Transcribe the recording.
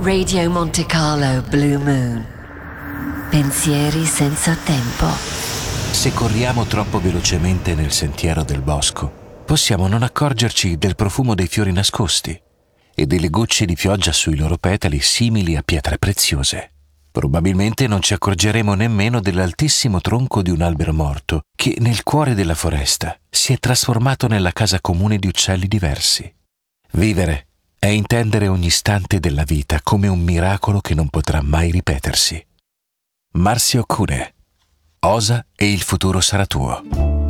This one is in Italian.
Radio Monte Carlo Blue Moon. Pensieri senza tempo. Se corriamo troppo velocemente nel sentiero del bosco, possiamo non accorgerci del profumo dei fiori nascosti e delle gocce di pioggia sui loro petali simili a pietre preziose. Probabilmente non ci accorgeremo nemmeno dell'altissimo tronco di un albero morto che nel cuore della foresta si è trasformato nella casa comune di uccelli diversi. Vivere è intendere ogni istante della vita come un miracolo che non potrà mai ripetersi. Marcio Cune. Osa e il futuro sarà tuo.